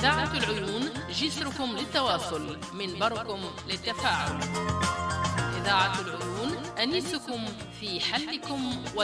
إذاعة العيون، جسركم للتواصل، منبركم للتفاعل. إذاعة العيون، أنيسكم في حلكم